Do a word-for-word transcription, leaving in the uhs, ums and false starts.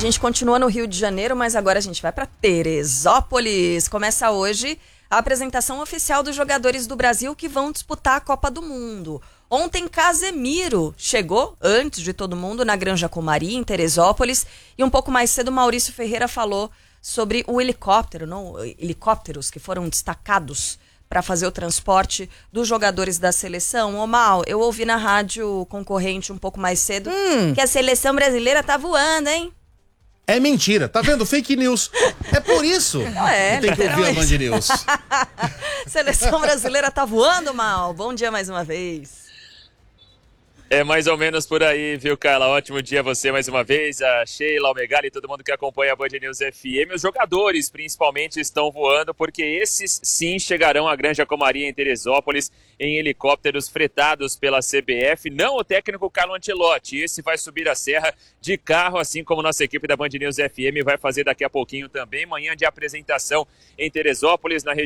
gente continua no Rio de Janeiro, mas agora a gente vai para Teresópolis. Começa hoje a apresentação oficial dos jogadores do Brasil que vão disputar a Copa do Mundo. Ontem, Casemiro chegou, antes de todo mundo, na Granja Comari, em Teresópolis. E um pouco mais cedo, Maurício Ferreira falou sobre o helicóptero, não, helicópteros que foram destacados para fazer o transporte dos jogadores da seleção. Ô Mal, eu ouvi na rádio concorrente um pouco mais cedo hum. que a seleção brasileira tá voando, hein? É mentira, tá vendo? Fake news. É por isso Não é, que tem que ouvir a Band News. Seleção brasileira tá voando, Mal. Bom dia mais uma vez. É mais ou menos por aí, viu, Carla? Ótimo dia a você mais uma vez, a Sheila, o Megali e todo mundo que acompanha a Band News F M. Os jogadores, principalmente, estão voando, porque esses, sim, chegarão à Granja Comari em Teresópolis em helicópteros fretados pela C B F. Não o técnico Carlo Ancelotti, esse vai subir a serra de carro, assim como nossa equipe da Band News F M vai fazer daqui a pouquinho também. Manhã de apresentação em Teresópolis, na região